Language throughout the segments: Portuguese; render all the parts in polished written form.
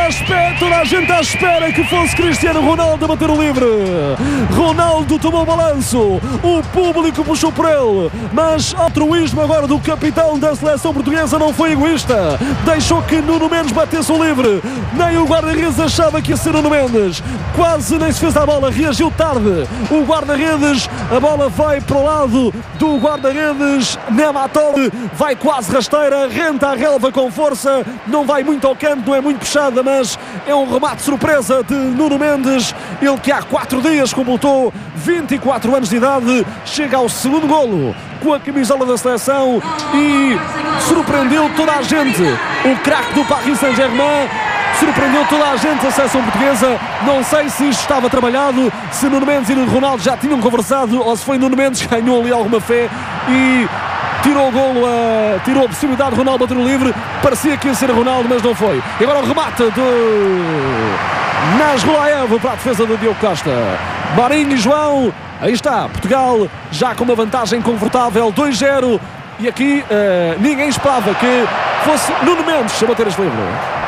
toda a gente à espera que fosse Cristiano Ronaldo a bater o livre. Ronaldo tomou o balanço, o público puxou por ele, mas o altruísmo agora do capitão da seleção portuguesa não foi egoísta, deixou que Nuno Mendes batesse o livre. Nem o guarda-redes achava que ia ser Nuno Mendes, quase nem se fez à bola, reagiu tarde o guarda-redes, a bola vai para o lado do guarda-redes Nematov, vai quase rasteira, renta a relva com força, não vai muito ao canto, não é muito puxada, mas é um remate surpresa de Nuno Mendes, ele que há 4 dias completou 24 anos de idade, chega ao segundo golo com a camisola da seleção e surpreendeu toda a gente. O craque do Paris Saint-Germain surpreendeu toda a gente, a seleção portuguesa. Não sei se isto estava trabalhado, se Nuno Mendes e Ronaldo já tinham conversado ou se foi Nuno Mendes que ganhou ali alguma fé e tirou o golo, tirou a possibilidade de Ronaldo bater o livre. Parecia que ia ser Ronaldo, mas não foi. E agora o remate do Nazgulaev para a defesa do Diogo Costa. Marinho e João, aí está, Portugal já com uma vantagem confortável, 2-0. E aqui ninguém esperava que fosse Nuno Mendes a bater este livre.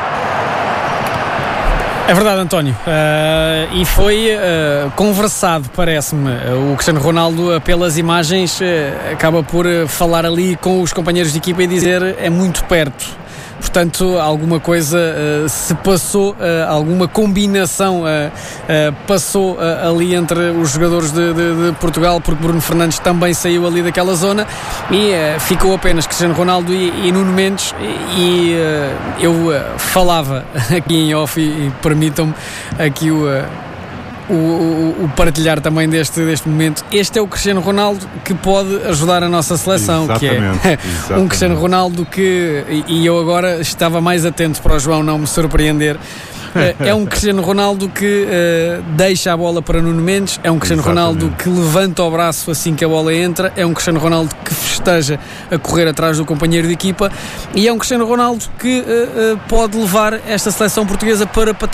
É verdade, António, e foi conversado, parece-me. O Cristiano Ronaldo, pelas imagens, acaba por falar ali com os companheiros de equipa e dizer é muito perto. Portanto, alguma coisa se passou, alguma combinação passou ali entre os jogadores de Portugal, porque Bruno Fernandes também saiu ali daquela zona e ficou apenas Cristiano Ronaldo e Nuno Mendes. E eu falava aqui em off e permitam-me aqui o partilhar também deste momento. Este é o Cristiano Ronaldo que pode ajudar a nossa seleção. Exatamente, que é um Cristiano Ronaldo que, e eu agora estava mais atento para o João não me surpreender, é um Cristiano Ronaldo que deixa a bola para Nuno Mendes, é um Cristiano Ronaldo que levanta o braço assim que a bola entra, é um Cristiano Ronaldo que festeja a correr atrás do companheiro de equipa, e é um Cristiano Ronaldo que pode levar esta seleção portuguesa para